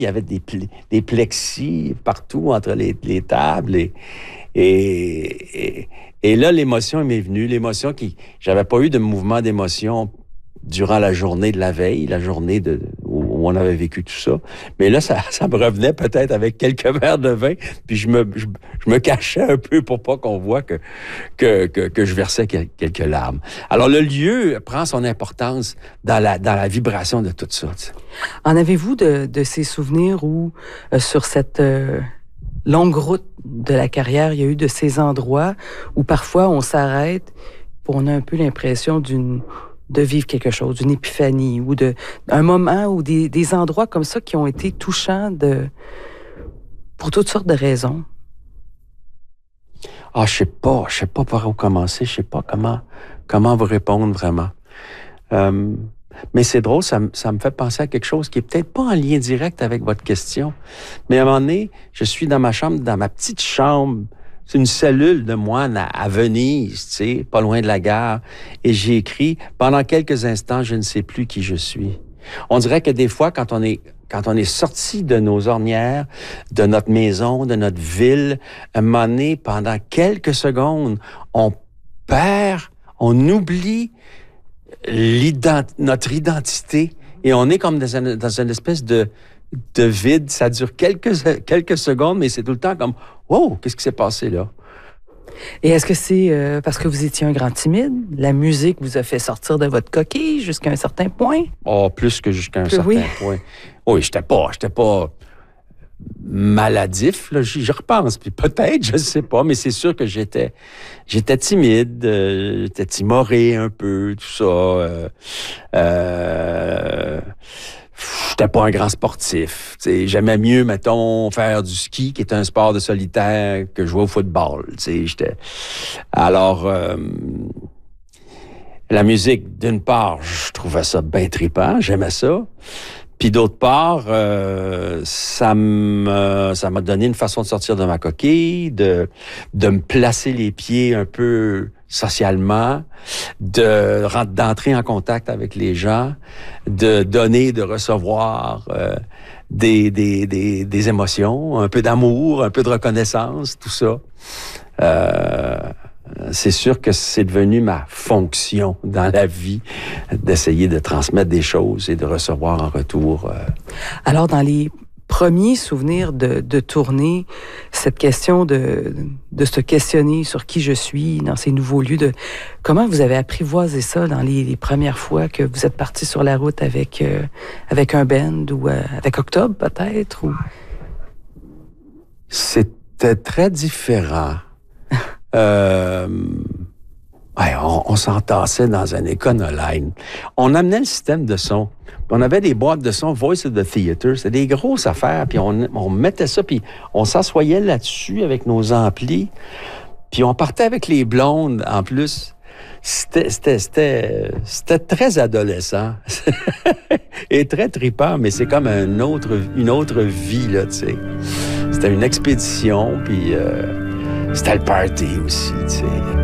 Il y avait des plexis partout entre les tables. Et là, l'émotion m'est venue. L'émotion j'avais pas eu de mouvement d'émotion durant la journée de la veille, la journée où on avait vécu tout ça. Mais là, ça me revenait peut-être avec quelques verres de vin, puis je me cachais un peu pour pas qu'on voit que je versais quelques larmes. Alors, le lieu prend son importance dans la vibration de tout ça. Tu sais. En avez-vous de ces souvenirs où, sur cette longue route de la carrière, il y a eu de ces endroits où parfois on s'arrête, puis on a un peu l'impression de vivre quelque chose, d'une épiphanie ou un moment ou des endroits comme ça qui ont été touchants pour toutes sortes de raisons? Ah, je sais pas par où commencer, je sais pas comment vous répondre vraiment. Mais c'est drôle, ça me fait penser à quelque chose qui est peut-être pas en lien direct avec votre question. Mais à un moment donné, je suis dans ma chambre, dans ma petite chambre. C'est une cellule de moine à Venise, tu sais, pas loin de la gare. Et j'ai écrit « Pendant quelques instants, je ne sais plus qui je suis ». On dirait que des fois, quand on est sorti de nos ornières, de notre maison, de notre ville, à un moment donné, pendant quelques secondes, on oublie notre identité et on est comme dans une espèce de vide. Ça dure quelques secondes, mais c'est tout le temps comme « Wow, qu'est-ce qui s'est passé là? » Et est-ce que c'est parce que vous étiez un grand timide? La musique vous a fait sortir de votre coquille jusqu'à un certain point? Oh, plus que jusqu'à un certain point. Oui, j'étais pas maladif, là, j'y repense. Puis peut-être, je ne sais pas, mais c'est sûr que j'étais timide, j'étais timoré un peu, tout ça. J'étais pas un grand sportif. T'sais, j'aimais mieux, mettons, faire du ski, qui est un sport de solitaire, que jouer au football. Alors, la musique, d'une part, je trouvais ça bien trippant, j'aimais ça. Puis d'autre part, ça m'a donné une façon de sortir de ma coquille, de me placer les pieds un peu socialement, d'entrer en contact avec les gens, de donner, de recevoir des émotions, un peu d'amour, un peu de reconnaissance, tout ça. C'est sûr que c'est devenu ma fonction dans la vie d'essayer de transmettre des choses et de recevoir en retour. Alors, dans les premiers souvenirs de tournée, cette question de se questionner sur qui je suis dans ces nouveaux lieux, comment vous avez apprivoisé ça dans les premières fois que vous êtes parti sur la route avec un band ou avec Octobre peut-être? Ou... C'était très différent. On s'entassait dans un Econoline. On amenait le système de son. On avait des boîtes de son Voice of the Theatre. C'était des grosses affaires. Puis on mettait ça, puis on s'assoyait là-dessus avec nos amplis. Puis on partait avec les blondes, en plus. C'était très adolescent. Et très trippant, mais c'est comme une autre vie, là, tu sais. C'était une expédition, puis... c'était le party aussi, tu sais.